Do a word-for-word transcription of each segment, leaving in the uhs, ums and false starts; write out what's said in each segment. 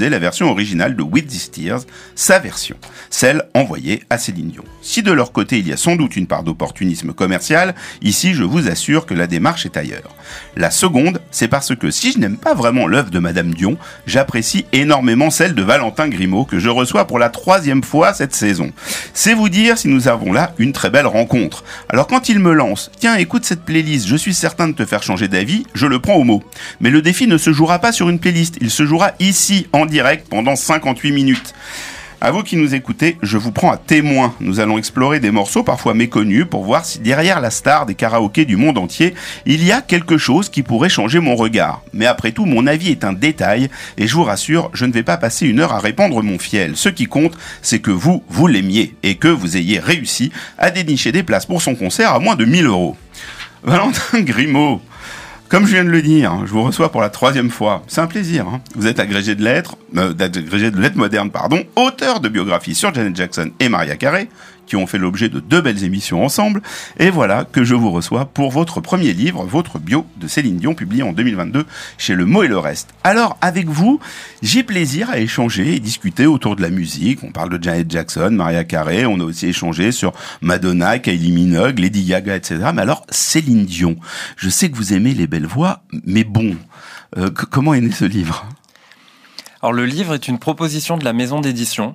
la version originale de With These Tears, sa version, celle envoyée à Céline Dion. Si de leur côté il y a sans doute une part d'opportunisme commercial, ici je vous assure que la démarche est ailleurs. La seconde, c'est parce que si je n'aime pas vraiment l'œuvre de Madame Dion, j'apprécie énormément celle de Valentin Grimaud que je reçois pour la troisième fois cette saison. C'est vous dire si nous avons là une très belle rencontre. Alors quand il me lance, tiens écoute cette playlist, je suis certain de te faire changer d'avis, je le prends au mot. Mais le défi ne se jouera pas sur une playlist, il se jouera ici en direct pendant cinquante-huit minutes. À vous qui nous écoutez, je vous prends à témoin. Nous allons explorer des morceaux parfois méconnus pour voir si derrière la star des karaokés du monde entier, il y a quelque chose qui pourrait changer mon regard. Mais après tout, mon avis est un détail et je vous rassure, je ne vais pas passer une heure à répandre mon fiel. Ce qui compte, c'est que vous, vous l'aimiez et que vous ayez réussi à dénicher des places pour son concert à moins de mille euros. Valentin Grimaud. Comme je viens de le dire, je vous reçois pour la troisième fois. C'est un plaisir. Hein. Vous êtes agrégé de lettres, euh, agrégé de lettres modernes, pardon, auteur de biographies sur Janet Jackson et Mariah Carey, qui ont fait l'objet de deux belles émissions ensemble. Et voilà que je vous reçois pour votre premier livre, votre bio de Céline Dion, publié en deux mille vingt-deux chez Le Mot et le Reste. Alors, avec vous, j'ai plaisir à échanger et discuter autour de la musique. On parle de Janet Jackson, Mariah Carey, on a aussi échangé sur Madonna, Kylie Minogue, Lady Gaga, et cetera. Mais alors, Céline Dion, je sais que vous aimez les belles voix, mais bon, euh, c- comment est né ce livre ? Alors, le livre est une proposition de la maison d'édition.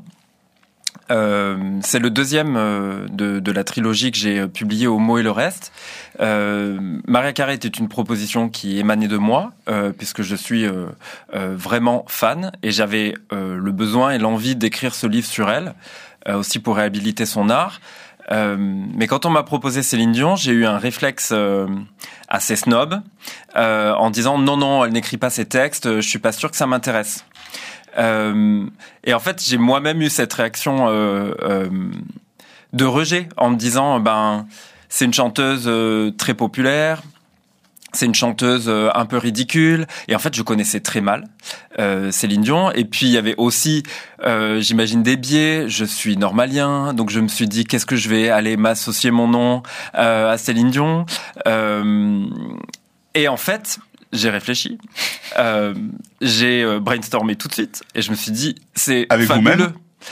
Euh, c'est le deuxième euh, de, de la trilogie que j'ai publié au Mot et le Reste. Euh, Mariah Carey était une proposition qui émanait de moi, euh, puisque je suis euh, euh, vraiment fan, et j'avais euh, le besoin et l'envie d'écrire ce livre sur elle, euh, aussi pour réhabiliter son art. Euh, mais quand on m'a proposé Céline Dion, j'ai eu un réflexe euh, assez snob, euh, en disant non, non, elle n'écrit pas ses textes, je suis pas sûr que ça m'intéresse. Euh, et en fait, j'ai moi-même eu cette réaction euh, euh, de rejet en me disant, ben, c'est une chanteuse euh, très populaire, c'est une chanteuse euh, un peu ridicule. Et en fait, je connaissais très mal euh, Céline Dion. Et puis, il y avait aussi, euh, j'imagine, des biais. Je suis normalien, donc je me suis dit, qu'est-ce que je vais aller m'associer mon nom euh, à Céline Dion euh, Et en fait... J'ai réfléchi, euh, j'ai euh, brainstormé tout de suite et je me suis dit, c'est Avec fabuleux. vous-même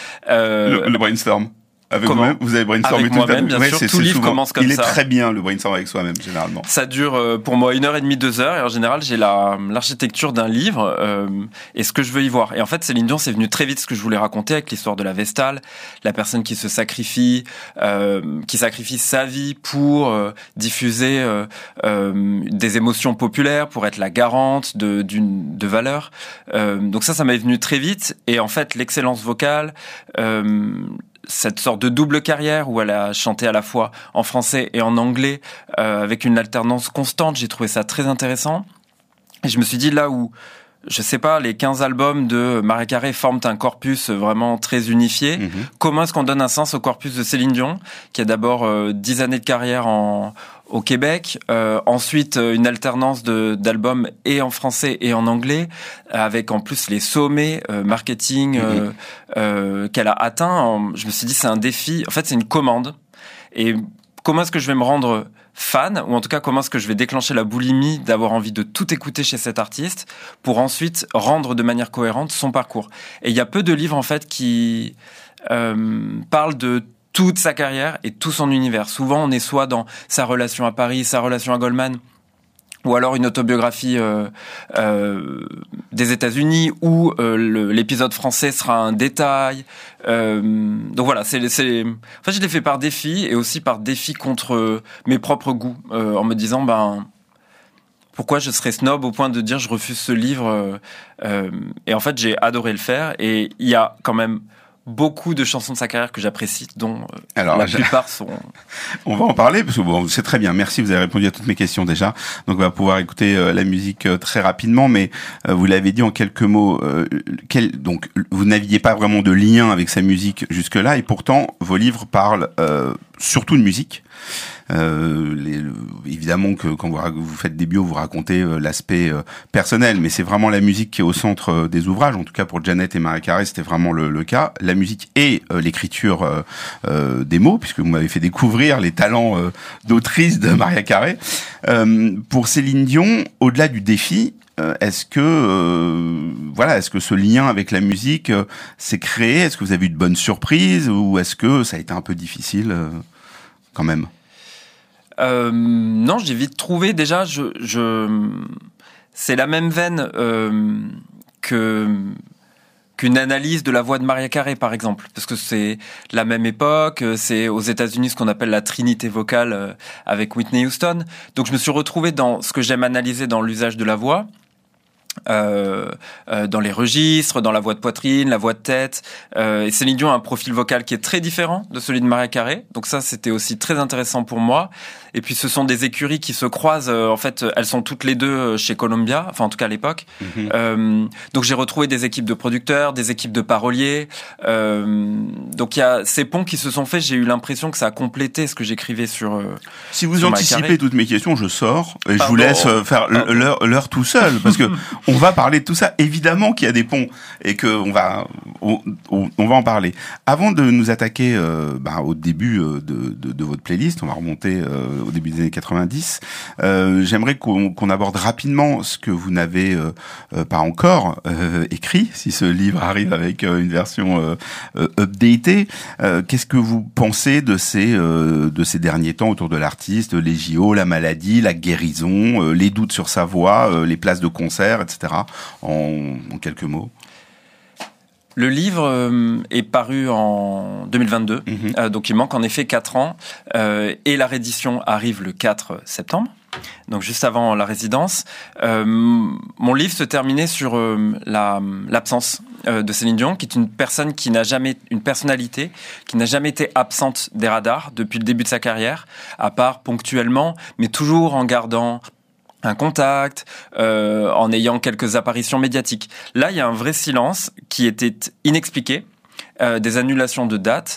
euh, le, le brainstorm Avec Comment vous-même, vous avez brainstormé Avec tout le temps. moi-même, bien Ouais, sûr. c'est, Tout c'est livre souvent, commence comme il ça. est très bien le brainstorm avec soi-même généralement. Ça dure euh, pour moi une heure et demie, deux heures, et en général j'ai la l'architecture d'un livre euh, et ce que je veux y voir. Et en fait, Céline Dion, c'est venu très vite ce que je voulais raconter avec l'histoire de la Vestale, la personne qui se sacrifie, euh, qui sacrifie sa vie pour euh, diffuser euh, euh, des émotions populaires, pour être la garante de d'une de valeurs. Euh, donc ça, ça m'est venu très vite. Et en fait, l'excellence vocale. Euh, cette sorte de double carrière où elle a chanté à la fois en français et en anglais euh, avec une alternance constante, j'ai trouvé ça très intéressant. Et je me suis dit, là où, je sais pas, les quinze albums de Mariah Carey forment un corpus vraiment très unifié, mmh. comment est-ce qu'on donne un sens au corpus de Céline Dion, qui a d'abord euh, dix années de carrière en, au Québec, euh, ensuite euh, une alternance de, d'albums et en français et en anglais, avec en plus les sommets euh, marketing euh, mmh. euh, qu'elle a atteints. Je me suis dit, c'est un défi, en fait c'est une commande. Et comment est-ce que je vais me rendre fan, ou en tout cas comment est-ce que je vais déclencher la boulimie d'avoir envie de tout écouter chez cet artiste pour ensuite rendre de manière cohérente son parcours. Et il y a peu de livres en fait qui euh, parlent de toute sa carrière et tout son univers. Souvent on est soit dans sa relation à Paris, sa relation à Goldman, ou alors une autobiographie euh, euh, des États-Unis où euh, le, l'épisode français sera un détail. Euh, donc voilà, c'est, c'est. En fait, je l'ai fait par défi et aussi par défi contre mes propres goûts, euh, en me disant, ben, pourquoi je serais snob au point de dire je refuse ce livre. Euh, euh, et en fait, j'ai adoré le faire. Et il y a quand même beaucoup de chansons de sa carrière que j'apprécie, dont Alors, la plupart sont... On va en parler, parce que bon, c'est très bien. Merci, vous avez répondu à toutes mes questions déjà. Donc, on va pouvoir écouter euh, la musique euh, très rapidement, mais euh, vous l'avez dit en quelques mots. Euh, quel, donc, vous n'aviez pas vraiment de lien avec sa musique jusque-là, et pourtant, vos livres parlent euh, surtout de musique. Euh, les, évidemment que quand vous, vous faites des bios, vous racontez euh, l'aspect euh, personnel, mais c'est vraiment la musique qui est au centre euh, des ouvrages. En tout cas pour Janet et Mariah Carey, c'était vraiment le, le cas. La musique et euh, l'écriture euh, euh, des mots, puisque vous m'avez fait découvrir les talents euh, d'autrice de Mariah Carey. Euh, pour Céline Dion, au-delà du défi, euh, est-ce que euh, voilà, est-ce que ce lien avec la musique euh, s'est créé? Est-ce que vous avez eu de bonnes surprises ou est-ce que ça a été un peu difficile euh, quand même? Euh, non, j'ai vite trouvé. Déjà, je, je... c'est la même veine euh, que qu'une analyse de la voix de Mariah Carey, par exemple, parce que c'est la même époque. C'est aux États-Unis ce qu'on appelle la trinité vocale euh, avec Whitney Houston. Donc, je me suis retrouvé dans ce que j'aime analyser dans l'usage de la voix. Euh, euh, dans les registres, dans la voix de poitrine, la voix de tête. Euh, et Céline Dion a un profil vocal qui est très différent de celui de Mariah Carey. Donc ça, c'était aussi très intéressant pour moi. Et puis, ce sont des écuries qui se croisent. Euh, en fait, elles sont toutes les deux chez Columbia, enfin en tout cas à l'époque. Mm-hmm. Euh, donc j'ai retrouvé des équipes de producteurs, des équipes de paroliers. Euh, donc il y a ces ponts qui se sont faits. J'ai eu l'impression que ça a complété ce que j'écrivais sur. Euh, si vous sur anticipez toutes mes questions, je sors et Pardon. je vous laisse faire l'heure, l'heure tout seul, parce que on va parler de tout ça. Évidemment qu'il y a des ponts et que on va on, on va en parler. Avant de nous attaquer euh, bah, au début de, de, de votre playlist, on va remonter euh, au début des années quatre-vingt-dix. Euh, j'aimerais qu'on, qu'on aborde rapidement ce que vous n'avez euh, euh, pas encore euh, écrit, si ce livre arrive avec euh, une version euh, euh, updatée. Euh, qu'est-ce que vous pensez de ces euh, de ces derniers temps autour de l'artiste, les J O, la maladie, la guérison, euh, les doutes sur sa voix, euh, les places de concert, et cetera. En, en quelques mots. Le livre euh, est paru en deux mille vingt-deux, mmh. euh, donc il manque en effet quatre ans, euh, et la réédition arrive le quatre septembre, donc juste avant la résidence. Euh, mon livre se terminait sur euh, la, l'absence euh, de Céline Dion, qui est une personne qui n'a jamais, une personnalité qui n'a jamais été absente des radars depuis le début de sa carrière, à part ponctuellement, mais toujours en gardant un contact, euh, en ayant quelques apparitions médiatiques. Là, il y a un vrai silence qui était inexpliqué, euh, des annulations de dates,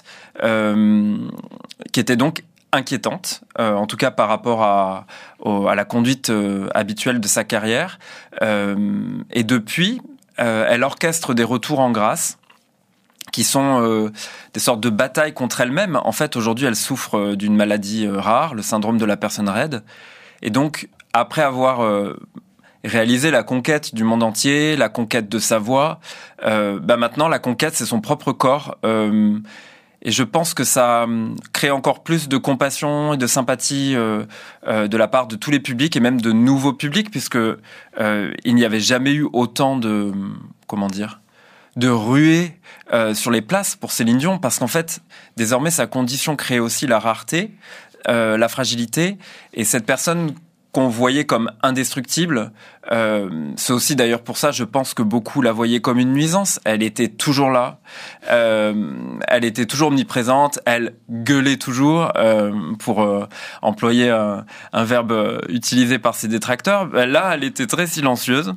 euh, qui étaient donc inquiétantes, euh, en tout cas par rapport à, au, à la conduite euh, habituelle de sa carrière. Euh, et depuis, euh, elle orchestre des retours en grâce, qui sont euh, des sortes de batailles contre elle-même. En fait, aujourd'hui, elle souffre d'une maladie euh, rare, le syndrome de la personne raide. Et donc, après avoir euh, réalisé la conquête du monde entier, la conquête de sa voix, euh, bah maintenant la conquête c'est son propre corps. Euh, et je pense que ça crée encore plus de compassion et de sympathie euh, euh, de la part de tous les publics et même de nouveaux publics, puisque euh, il n'y avait jamais eu autant de comment dire de ruées euh, sur les places pour Céline Dion, parce qu'en fait désormais sa condition crée aussi la rareté, euh, la fragilité, et cette personne qu'on voyait comme indestructible, euh, c'est aussi d'ailleurs pour ça, je pense que beaucoup la voyaient comme une nuisance. Elle était toujours là, euh, elle était toujours omniprésente, elle gueulait toujours, euh, pour euh, employer un, un verbe utilisé par ses détracteurs. Là, elle était très silencieuse.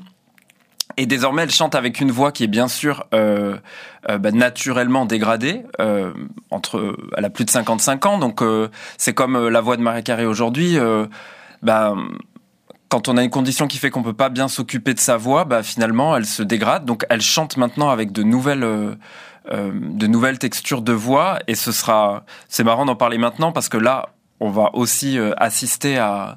Et désormais, elle chante avec une voix qui est bien sûr euh, euh, bah, naturellement dégradée. Euh, entre, elle a plus de cinquante-cinq ans, donc euh, c'est comme euh, la voix de Mariah Carey aujourd'hui. Euh, bah, quand on a une condition qui fait qu'on peut pas bien s'occuper de sa voix, bah, finalement, elle se dégrade. Donc, elle chante maintenant avec de nouvelles, euh, euh, de nouvelles textures de voix. Et ce sera, c'est marrant d'en parler maintenant parce que là, on va aussi euh, assister à,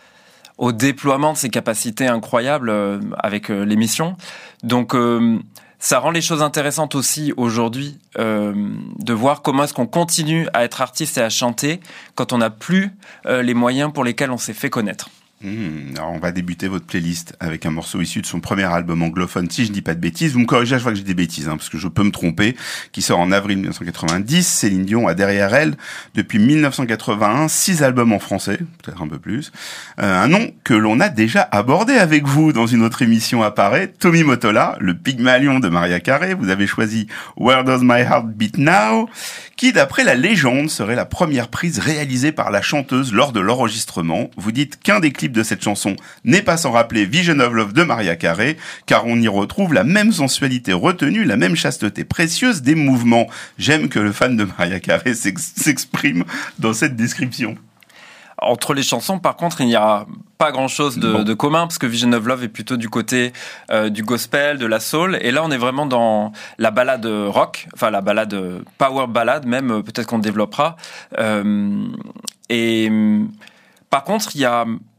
au déploiement de ses capacités incroyables euh, avec euh, l'émission. Donc, euh, ça rend les choses intéressantes aussi aujourd'hui euh, de voir comment est-ce qu'on continue à être artiste et à chanter quand on n'a plus euh, les moyens pour lesquels on s'est fait connaître. Mmh, alors on va débuter votre playlist avec un morceau issu de son premier album anglophone, si je dis pas de bêtises. Vous me corrigez à chaque fois que je dis des bêtises, hein, parce que je peux me tromper, qui sort en avril dix-neuf cent quatre-vingt-dix. Céline Dion a derrière elle, depuis dix-neuf cent quatre-vingt-un, six albums en français, peut-être un peu plus. Euh, un nom que l'on a déjà abordé avec vous dans une autre émission apparaît, Tommy Mottola, le Pygmalion de Mariah Carey. Vous avez choisi Where Does My Heart Beat Now, qui, d'après la légende, serait la première prise réalisée par la chanteuse lors de l'enregistrement. Vous dites qu'un des clips de cette chanson n'est pas sans rappeler Vision of Love de Mariah Carey, car on y retrouve la même sensualité retenue, la même chasteté précieuse des mouvements. J'aime que le fan de Mariah Carey s'exprime dans cette description. Entre les chansons, par contre, il n'y a pas grand-chose de, bon. de commun, parce que Vision of Love est plutôt du côté euh, du gospel, de la soul, et là on est vraiment dans la ballade rock, enfin la ballade power ballade même, peut-être qu'on développera. Euh, et par contre, il y a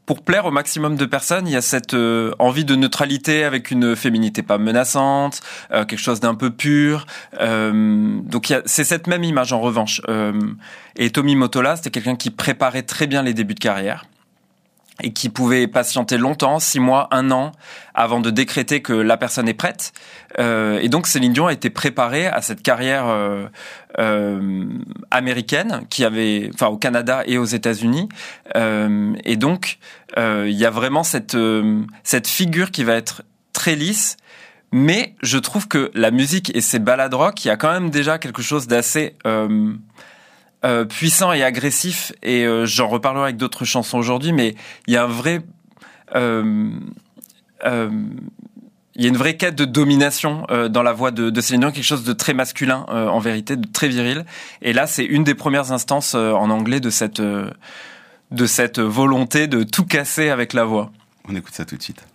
pour plaire au maximum de personnes, il y a cette euh, envie de neutralité avec une féminité pas menaçante, euh, quelque chose d'un peu pur. Euh, donc il y a, c'est cette même image en revanche. Euh, et Tommy Mottola, c'était quelqu'un qui préparait très bien les débuts de carrière et qui pouvait patienter longtemps, six mois, un an, avant de décréter que la personne est prête. Euh, et donc Céline Dion a été préparée à cette carrière euh, euh, américaine, qui avait, enfin au Canada et aux États-Unis. Euh, et donc euh, il y a vraiment cette euh, cette figure qui va être très lisse. Mais je trouve que la musique et ces ballades rock, il y a quand même déjà quelque chose d'assez euh, Euh, puissant et agressif, et euh, j'en reparlerai avec d'autres chansons aujourd'hui, mais il y a un vrai euh, euh, il y a une vraie quête de domination euh, dans la voix de, de Céline Dion, quelque chose de très masculin euh, en vérité, de très viril, et là c'est une des premières instances euh, en anglais de cette euh, de cette volonté de tout casser avec la voix. On écoute ça tout de suite.